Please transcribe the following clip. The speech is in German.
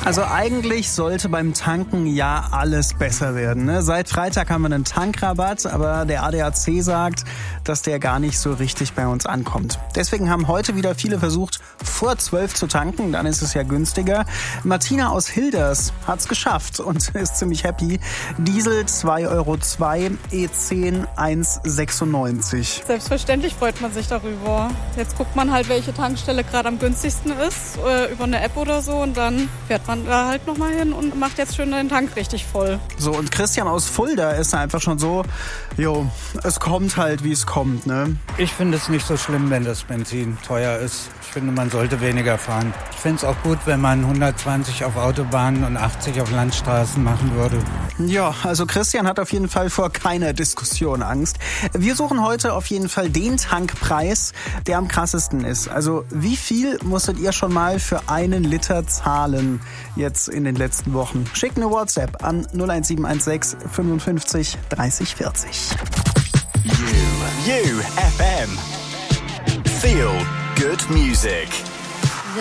Also eigentlich sollte beim Tanken ja alles besser werden, ne? Seit Freitag haben wir einen Tankrabatt, aber der ADAC sagt, dass der gar nicht so richtig bei uns ankommt. Deswegen haben heute wieder viele versucht, vor 12 zu tanken, dann ist es ja günstiger. Martina aus Hilders hat's geschafft und ist ziemlich happy. Diesel 2,02 €, E10 1,96 €. Selbstverständlich freut man sich darüber. Jetzt guckt man halt, welche Tankstelle gerade am günstigsten ist, über eine App oder so, und dann fährt man da halt nochmal hin und macht jetzt schön den Tank richtig voll. So, und Christian aus Fulda ist einfach schon so, es kommt halt, wie es kommt, ne? Ich finde es nicht so schlimm, wenn das Benzin teuer ist. Ich finde, man sollte weniger fahren. Ich finde es auch gut, wenn man 120 auf Autobahnen und 80 auf Landstraßen machen würde. Ja, also Christian hat auf jeden Fall vor keiner Diskussion Angst. Wir suchen heute auf jeden Fall den Tankpreis, der am krassesten ist. Also wie viel musstet ihr schon mal für einen Liter zahlen jetzt in den letzten Wochen? Schickt eine WhatsApp an 01716 55 30 40. You FM. Feel good music.